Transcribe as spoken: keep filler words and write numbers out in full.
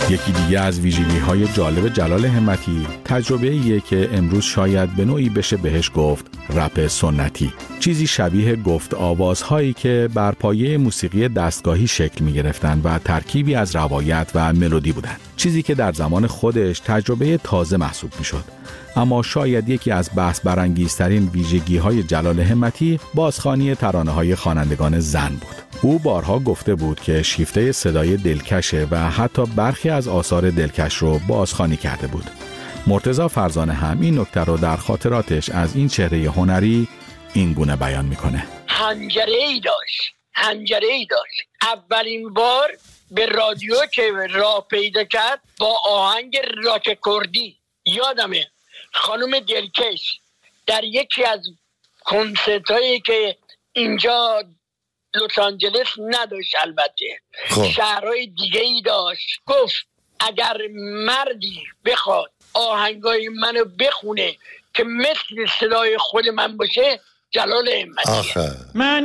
یکی دیگه از ویژگی‌های جالب جلال همتی تجربه‌ایه که امروز شاید به نوعی بشه بهش گفت رپ سنتی. چیزی شبیه گفت آوازهایی که بر پایه موسیقی دستگاهی شکل می‌گرفتن و ترکیبی از روایت و ملودی بودن. چیزی که در زمان خودش تجربه تازه محسوب می‌شد. اما شاید یکی از بحث برانگیزترین ویژگی‌های جلال همتی بازخوانی ترانه‌های خوانندگان زن بود. او بارها گفته بود که شیفته صدای دلکشه و حتی برخی از آثار دلکش رو بازخوانی کرده بود. مرتضی فرزانه هم این نکته رو در خاطراتش از این چهره هنری این گونه بیان میکنه. حنجره‌ای داشت، حنجره‌ای داشت. اولین بار به رادیو که راه پیدا کرد با آهنگ راک کردی، یادمه خانم دلکش در یکی از کنسرتایی که اینجا لس آنجلس نداشت، البته خب. شهرهای دیگه ای داشت، گفت اگر مردی بخواد آهنگای منو بخونه که مثل صدای خود من باشه، جلال همتیه. من